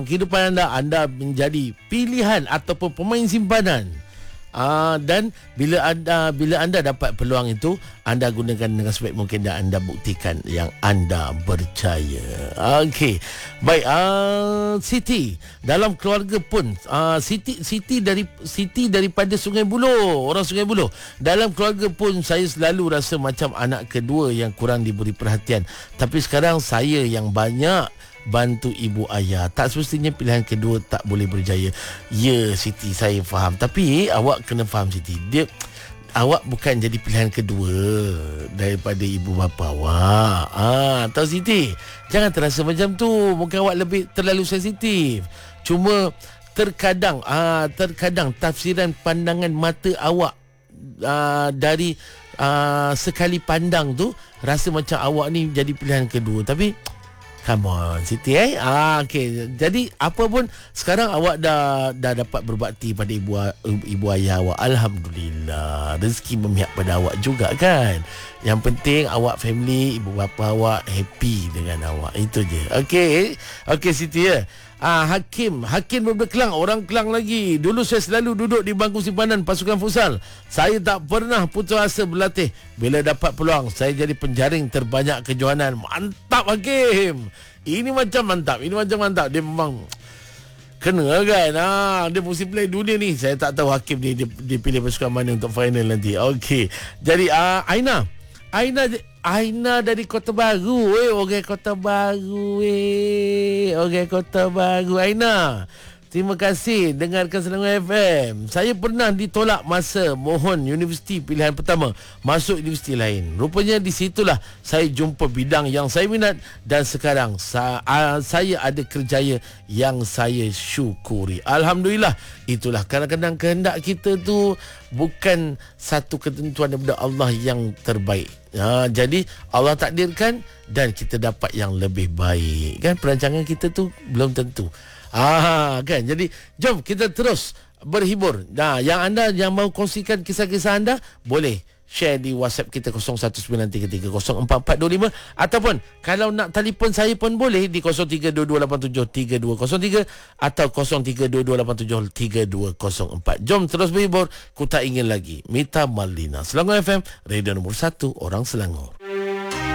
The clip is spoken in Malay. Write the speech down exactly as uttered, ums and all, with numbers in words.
kehidupan anda, anda menjadi pilihan ataupun pemain simpanan. Ah, dan bila anda bila anda dapat peluang itu, anda gunakan dengan sebaik mungkin dan anda buktikan yang anda berjaya. Okey. Baik, ah Siti, dalam keluarga pun ah Siti Siti dari Siti daripada Sungai Buloh, orang Sungai Buloh. Dalam keluarga pun saya selalu rasa macam anak kedua yang kurang diberi perhatian. Tapi sekarang saya yang banyak bantu ibu ayah. Tak semestinya pilihan kedua tak boleh berjaya. Ya Siti, saya faham. Tapi awak kena faham Siti, dia awak bukan jadi pilihan kedua daripada ibu bapa awak. Ah, tahu Siti, jangan terasa macam tu. Mungkin awak lebih terlalu sensitif. Cuma terkadang ah terkadang tafsiran pandangan mata awak ah, dari ah, sekali pandang tu rasa macam awak ni jadi pilihan kedua. Tapi come on Siti eh. Ah okey. Jadi apa pun sekarang awak dah dah dapat berbakti pada ibu ibu ayah awak. Alhamdulillah. Rezeki memihak pada awak juga kan. Yang penting awak family, ibu bapa awak happy dengan awak. Itu je. Okey. Okey Siti ya. Ah Hakim, Hakim daripada Kelang, orang Kelang lagi. Dulu saya selalu duduk di bangku simpanan pasukan futsal. Saya tak pernah putus asa berlatih. Bila dapat peluang, saya jadi penjaring terbanyak kejohanan. Mantap Hakim. Ini macam mantap, ini macam mantap. Dia memang kena kan. Ah, dia mesti play dunia ni. Saya tak tahu Hakim ni dia, dia pilih pasukan mana untuk final nanti. Okey. Jadi ah Aina, Aina Aina dari Kota Baru. Eh, orang Kota Baru. Eh, orang Kota Baru. Aina, terima kasih dengarkan Selangor F M. Saya pernah ditolak masa mohon universiti pilihan pertama, masuk universiti lain. Rupanya di situlah saya jumpa bidang yang saya minat dan sekarang sa- uh, saya ada kerjaya yang saya syukuri. Alhamdulillah. Itulah kadang-kadang kehendak kita tu bukan satu ketentuan daripada Allah yang terbaik. Ha, jadi Allah takdirkan dan kita dapat yang lebih baik. Kan perancangan kita tu belum tentu. Ah kan. Jadi jom kita terus berhibur. Nah, yang anda yang mahu kongsikan kisah-kisah anda boleh share di WhatsApp kita kosong satu sembilan tiga tiga kosong empat empat dua lima, ataupun kalau nak telefon saya pun boleh di kosong tiga dua dua lapan tujuh tiga dua kosong tiga atau kosong tiga dua dua lapan tujuh tiga dua kosong empat. Jom terus berhibur. Ku tak ingin lagi. Mita Malina, Selangor F M, radio nombor satu orang Selangor.